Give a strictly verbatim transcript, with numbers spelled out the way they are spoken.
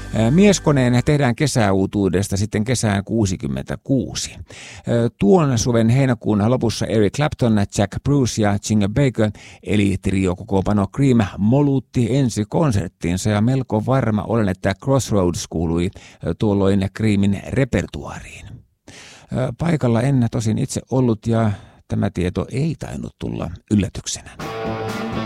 Mieskoneen tehdään kesäuutuudesta sitten kesään kuusikymmentäkuusi. Tuon suven heinäkuun lopussa Eric Clapton, Jack Bruce ja Ginger Baker eli triokokoonpano Cream molutti ensi konserttiinsa ja melko varma olen, että Crossroads kuului tuolloin Creamin repertuaariin. Paikalla en tosin itse ollut ja tämä tieto ei tainnut tulla yllätyksenä.